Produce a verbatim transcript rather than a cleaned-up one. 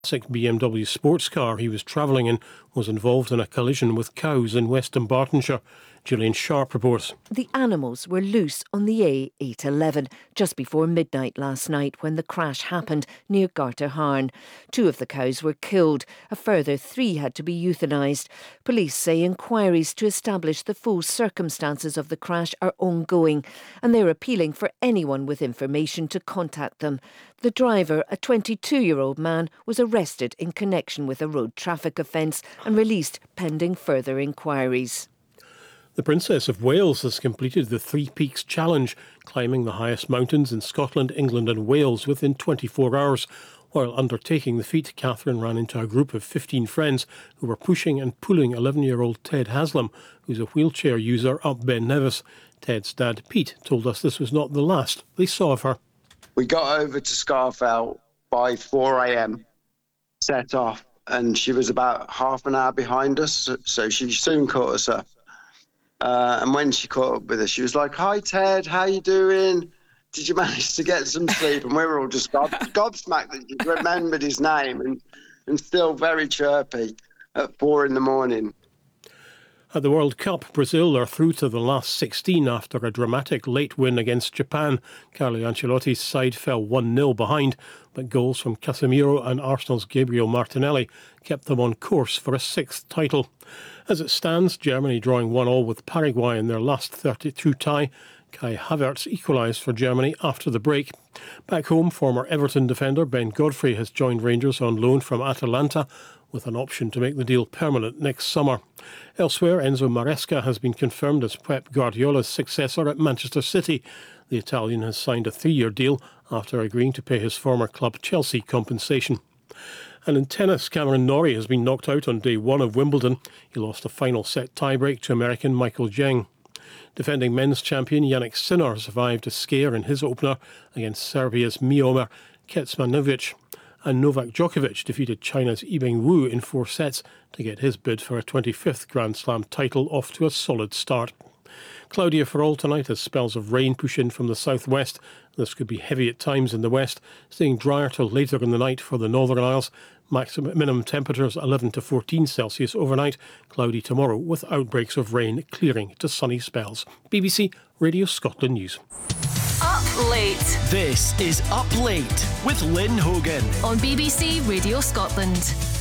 classic B M W sports car he was travelling in was involved in a collision with cows in West Dunbartonshire. Gillian Sharp reports. The animals were loose on the A eight eleven just before midnight last night when the crash happened near Garterharn. Two of the cows were killed. A further three had to be euthanised. Police say inquiries to establish the full circumstances of the crash are ongoing, and they're appealing for anyone with information to contact them. The driver, a twenty-two-year-old man, was arrested in connection with a road traffic offence and released pending further inquiries. The Princess of Wales has completed the Three Peaks Challenge, climbing the highest mountains in Scotland, England and Wales within twenty-four hours. While undertaking the feat, Catherine ran into a group of fifteen friends who were pushing and pulling eleven-year-old Ted Haslam, who's a wheelchair user, up Ben Nevis. Ted's dad, Pete, told us this was not the last they saw of her. We got over to Scarfell by four a.m, set off, and she was about half an hour behind us, so she soon caught us up. Uh, and when she caught up with us, she was like, "Hi, Ted, how you doing? Did you manage to get some sleep?" And we were all just gob- gobsmacked that she remembered his name and, and still very chirpy at four in the morning. At the World Cup, Brazil are through to the last sixteen after a dramatic late win against Japan. Carlo Ancelotti's side fell one nil behind, but goals from Casemiro and Arsenal's Gabriel Martinelli kept them on course for a sixth title. As it stands, Germany drawing one all with Paraguay in their last thirty-two tie. Kai Havertz equalised for Germany after the break. Back home, former Everton defender Ben Godfrey has joined Rangers on loan from Atalanta, with an option to make the deal permanent next summer. Elsewhere, Enzo Maresca has been confirmed as Pep Guardiola's successor at Manchester City. The Italian has signed a three-year deal after agreeing to pay his former club Chelsea compensation. And in tennis, Cameron Norrie has been knocked out on day one of Wimbledon. He lost a final set tiebreak to American Michael Jeng. Defending men's champion Jannik Sinner survived a scare in his opener against Serbia's Miomir Kecmanovic. And Novak Djokovic defeated China's Yibing Wu in four sets to get his bid for a twenty-fifth Grand Slam title off to a solid start. Cloudier for all tonight as spells of rain push in from the southwest. This could be heavy at times in the west, staying drier till later in the night for the Northern Isles. Maximum minimum temperatures eleven to fourteen Celsius overnight. Cloudy tomorrow with outbreaks of rain clearing to sunny spells. B B C Radio Scotland News. Up Late. This is Up Late with Lynn Hogan on B B C Radio Scotland.